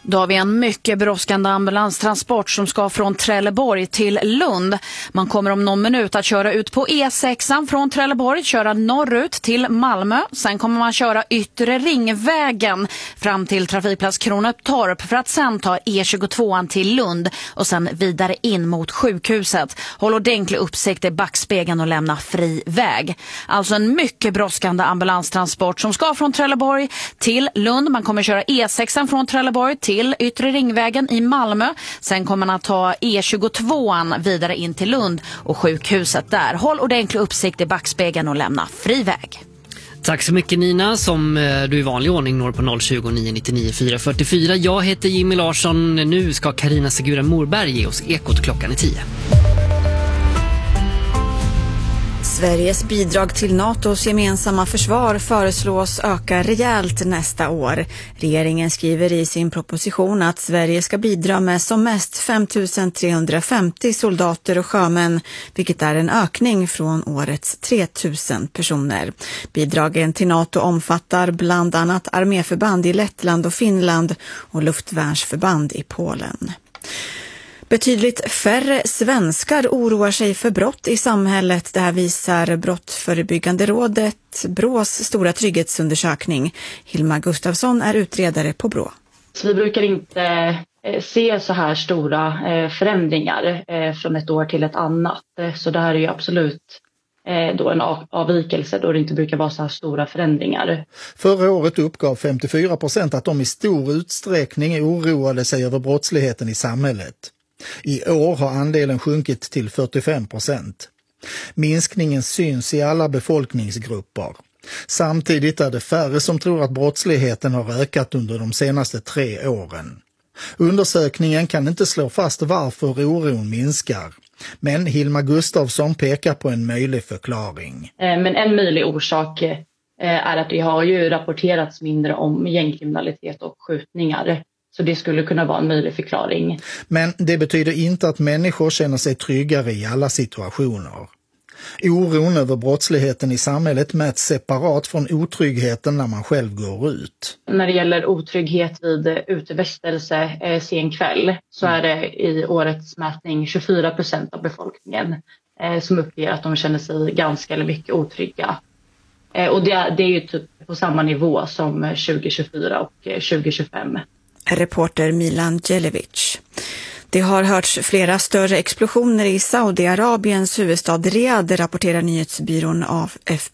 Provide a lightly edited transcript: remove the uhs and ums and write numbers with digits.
Då har vi en mycket brådskande ambulanstransport som ska från Trelleborg till Lund. Man kommer om någon minut att köra ut på E6 från Trelleborg, köra norrut till Malmö. Sen kommer man köra yttre ringvägen fram till trafikplats Kronotorp för att sen ta E22 till Lund och sen vidare in mot sjukhuset. Håll ordentlig uppsikt i backspegeln och lämna fri väg. Alltså en mycket brådskande ambulanstransport som ska från Trelleborg till Lund. Man kommer köra E6 från Trelleborg till yttre ringvägen i Malmö. Sen kommer man att ta E22 vidare in till Lund och sjukhuset där. Håll ordentlig uppsikt i backspegeln och lämna fri väg. Tack så mycket Nina, som du i vanlig ordning når på 020 999 444. Jag heter Jimmy Larsson. Nu ska Carina Segura Morberg ge oss Ekot klockan 10. Sveriges bidrag till NATOs gemensamma försvar föreslås öka rejält nästa år. Regeringen skriver i sin proposition att Sverige ska bidra med som mest 5 350 soldater och sjömän, vilket är en ökning från årets 3 000 personer. Bidragen till NATO omfattar bland annat arméförband i Lettland och Finland och luftvärnsförband i Polen. Betydligt färre svenskar oroar sig för brott i samhället. Det här visar Brottsförebyggande rådet, BRÅs stora trygghetsundersökning. Hilma Gustafsson är utredare på BRÅ. Så vi brukar inte se så här stora förändringar från ett år till ett annat. Så det här är ju absolut då en avvikelse då det inte brukar vara så här stora förändringar. Förra året uppgav 54% att de i stor utsträckning oroade sig över brottsligheten i samhället. I år har andelen sjunkit till 45%. Minskningen syns i alla befolkningsgrupper. Samtidigt är det färre som tror att brottsligheten har ökat under de senaste 3 åren. Undersökningen kan inte slå fast varför oron minskar. Men Hilma Gustafsson pekar på en möjlig förklaring. Men en möjlig orsak är att det har ju rapporterats mindre om gängkriminalitet och skjutningar. Så det skulle kunna vara en möjlig förklaring. Men det betyder inte att människor känner sig tryggare i alla situationer. Oron över brottsligheten i samhället mäts separat från otryggheten när man själv går ut. När det gäller otrygghet vid utevistelse sen kväll så är det i årets mätning 24% av befolkningen som uppger att de känner sig ganska eller mycket otrygga. Och det är ju typ på samma nivå som 2024 och 2025. Reporter Milan Djelevic. Det har hörts flera större explosioner i Saudiarabiens huvudstad Riyadh, rapporterar nyhetsbyrån AFP.